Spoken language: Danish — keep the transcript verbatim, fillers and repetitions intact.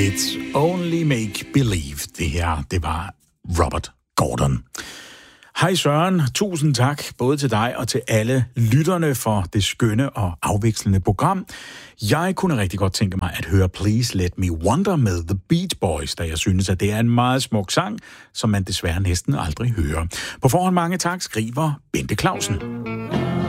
It's only make believe. Det her, det var Robert Gordon. Hej Søren, tusind tak både til dig og til alle lytterne for det skønne og afvekslende program. Jeg kunne rigtig godt tænke mig at høre Please Let Me Wonder med The Beach Boys, da jeg synes, at det er en meget smuk sang, som man desværre næsten aldrig hører. På forhånd mange tak, skriver Bente Clausen.